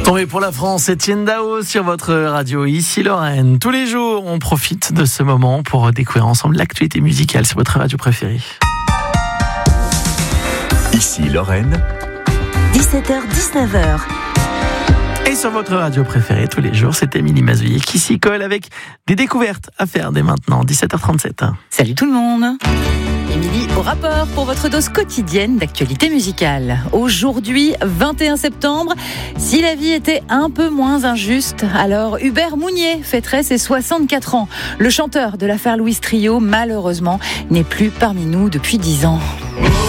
Tombé pour la France, Etienne Dao sur votre radio, ici Lorraine. Tous les jours, on profite de ce moment pour découvrir ensemble l'actualité musicale sur votre radio préférée. Ici Lorraine, 17h-19h. Et sur votre radio préférée, tous les jours, c'est Émilie Mazouillet qui s'y colle avec des découvertes à faire dès maintenant, 17h37. Salut tout le monde. Émilie au rapport pour votre dose quotidienne d'actualité musicale. Aujourd'hui, 21 septembre, si la vie était un peu moins injuste, alors Hubert Mounier fêterait ses 64 ans. Le chanteur de l'affaire Louis Trio, malheureusement, n'est plus parmi nous depuis 10 ans.